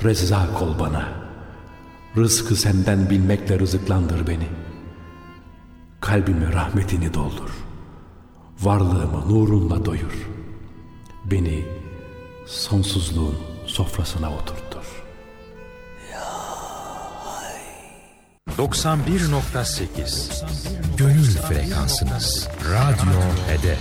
Rezzak ol bana. Rızkı senden bilmekle rızıklandır beni. Kalbime rahmetini doldur. Varlığımı nurunla doyur. Beni sonsuzluğun sofrasına oturtur. 91.8 Gönül frekansınız. Radyo Hedef.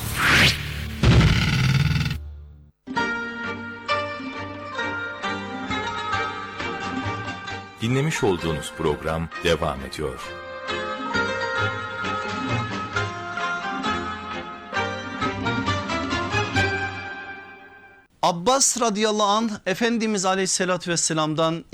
Dinlemiş olduğunuz program devam ediyor. Abbas radıyallahu anh Efendimiz aleyhissalatü vesselam'dan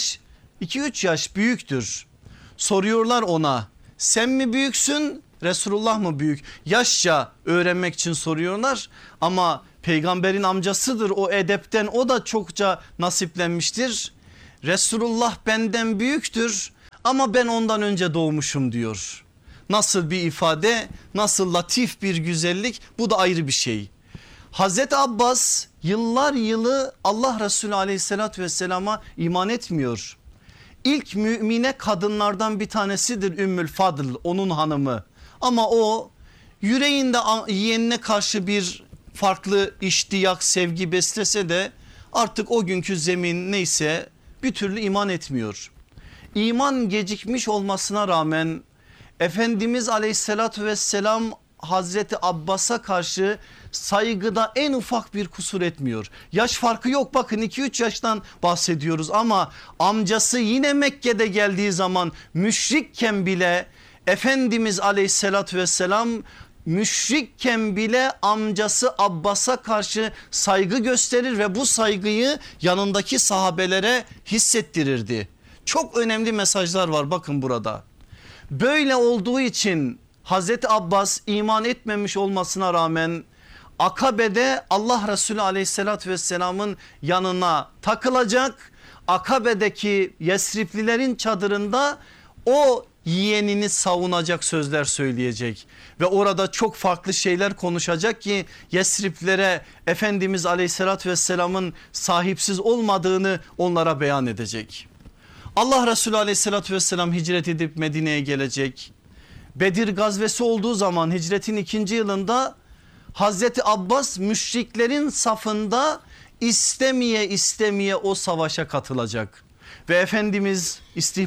2-3 yaş büyüktür. Soruyorlar ona, sen mi büyüksün, Resulullah mı büyük? Yaşça öğrenmek için soruyorlar ama peygamberin amcasıdır, o edepten o da çokça nasiplenmiştir. Resulullah benden büyüktür ama ben ondan önce doğmuşum diyor. Nasıl bir ifade, nasıl latif bir güzellik, bu da ayrı bir şey. Hazreti Abbas yıllar yılı Allah Resulü aleyhissalatü vesselama iman etmiyor. İlk mümine kadınlardan bir tanesidir Ümmül Fadıl, onun hanımı. Ama o yüreğinde yeğenine karşı bir farklı iştiyak, sevgi beslese de artık o günkü zemin neyse bir türlü iman etmiyor. İman gecikmiş olmasına rağmen Efendimiz aleyhissalatü vesselam Hazreti Abbas'a karşı saygıda en ufak bir kusur etmiyor. Yaş farkı yok, bakın 2-3 yaştan bahsediyoruz ama amcası yine Mekke'de geldiği zaman müşrikken bile Efendimiz aleyhissalatü vesselam müşrikken bile amcası Abbas'a karşı saygı gösterir ve bu saygıyı yanındaki sahabelere hissettirirdi. Çok önemli mesajlar var bakın burada. Böyle olduğu için Hazreti Abbas iman etmemiş olmasına rağmen Akabe'de Allah Resulü aleyhissalatü vesselamın yanına takılacak. Akabe'deki Yesriplilerin çadırında o yeğenini savunacak sözler söyleyecek. Ve orada çok farklı şeyler konuşacak ki Yesriplilere Efendimiz aleyhissalatü vesselamın sahipsiz olmadığını onlara beyan edecek. Allah Resulü aleyhissalatü vesselam hicret edip Medine'ye gelecek. Bedir gazvesi olduğu zaman hicretin 2. yılında Hazreti Abbas müşriklerin safında istemeye o savaşa katılacak. Ve Efendimiz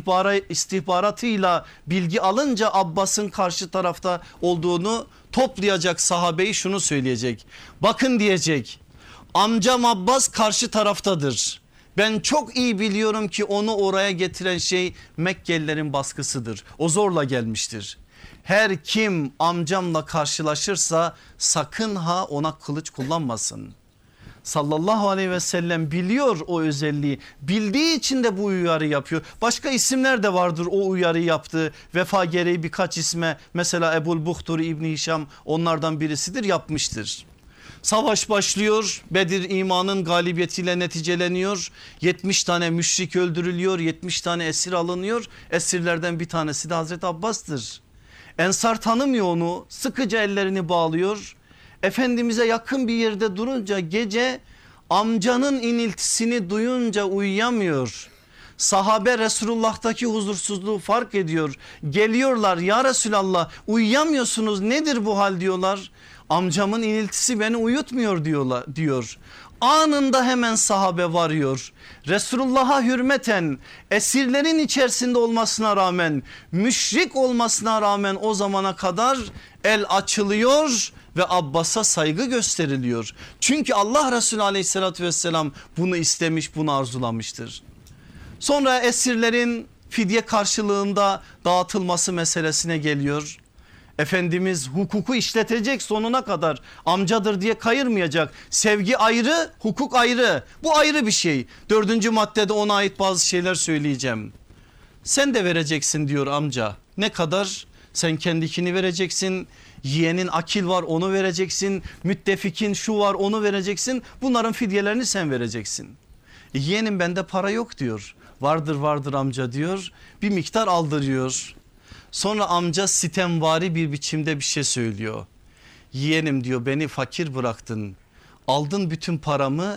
istihbaratıyla bilgi alınca Abbas'ın karşı tarafta olduğunu toplayacak sahabeyi şunu söyleyecek. Bakın diyecek, amcam Abbas karşı taraftadır. Ben çok iyi biliyorum ki onu oraya getiren şey Mekkelilerin baskısıdır. O zorla gelmiştir. Her kim amcamla karşılaşırsa sakın ha ona kılıç kullanmasın. Sallallahu aleyhi ve sellem biliyor o özelliği, bildiği için de bu uyarı yapıyor. Başka isimler de vardır o uyarı yaptığı, vefa gereği birkaç isme, mesela Ebul Buhturi İbni Hişam onlardan birisidir, yapmıştır. Savaş başlıyor, Bedir imanın galibiyetiyle neticeleniyor. 70 tane müşrik öldürülüyor, 70 tane esir alınıyor. Esirlerden bir tanesi de Hazreti Abbas'tır. Ensar tanımıyor onu, sıkıca ellerini bağlıyor. Efendimiz'e yakın bir yerde durunca gece amcanın iniltisini duyunca uyuyamıyor. Sahabe Resulullah'taki huzursuzluğu fark ediyor. Geliyorlar, ya Resulallah uyuyamıyorsunuz, nedir bu hal diyorlar. Amcamın iniltisi beni uyutmuyor diyor. Anında hemen sahabe varıyor. Resulullah'a hürmeten, esirlerin içerisinde olmasına rağmen, müşrik olmasına rağmen o zamana kadar el açılıyor ve Abbas'a saygı gösteriliyor. Çünkü Allah Resulü aleyhissalatü vesselam bunu istemiş, bunu arzulamıştır. Sonra esirlerin fidye karşılığında dağıtılması meselesine geliyor. Efendimiz hukuku işletecek sonuna kadar, amcadır diye kayırmayacak. Sevgi ayrı, hukuk ayrı, bu ayrı bir şey. 4. maddede ona ait bazı şeyler söyleyeceğim. Sen de vereceksin diyor amca. Ne kadar? Sen kendikini vereceksin. Yeğenin akil var, onu vereceksin. Müttefikin şu var, onu vereceksin. Bunların fidyelerini sen vereceksin. Yeğenim bende para yok diyor. Vardır amca diyor. Bir miktar aldırıyor. Sonra amca sitemvari bir biçimde bir şey söylüyor. Yeğenim diyor, beni fakir bıraktın. Aldın bütün paramı,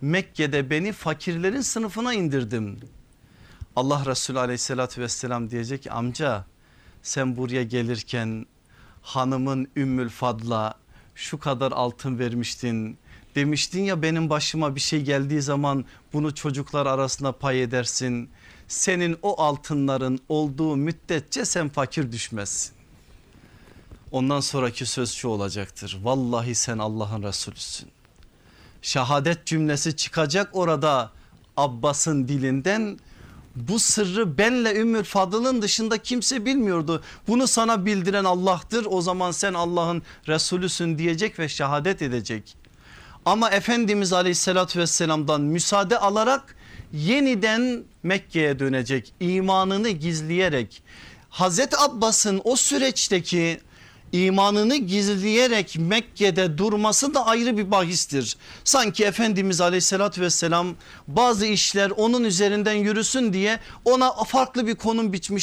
Mekke'de beni fakirlerin sınıfına indirdim. Allah Resulü aleyhissalatü vesselam diyecek ki amca sen buraya gelirken hanımın Ümmül Fadl'a şu kadar altın vermiştin. Demiştin ya benim başıma bir şey geldiği zaman bunu çocuklar arasında pay edersin. Senin o altınların olduğu müddetçe sen fakir düşmezsin. Ondan sonraki söz şu olacaktır. Vallahi sen Allah'ın Resulüsün. Şehadet cümlesi çıkacak orada Abbas'ın dilinden. Bu sırrı benle Ümmül Fadıl'ın dışında kimse bilmiyordu. Bunu sana bildiren Allah'tır. O zaman sen Allah'ın Resulüsün diyecek ve şehadet edecek. Ama Efendimiz aleyhissalatü vesselam'dan müsaade alarak yeniden Mekke'ye dönecek. İmanını gizleyerek. Hazreti Abbas'ın o süreçteki imanını gizleyerek Mekke'de durması da ayrı bir bahistir. Sanki Efendimiz aleyhissalatü vesselam bazı işler onun üzerinden yürüsün diye ona farklı bir konum biçmiş.